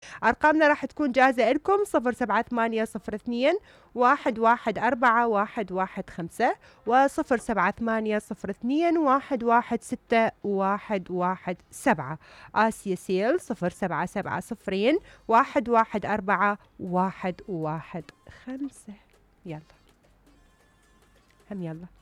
أرقامنا راح تكون جاهزة لكم 07802 114 115 و07802 116 آسيا سيل 0770 114 115. يلا هم يلا.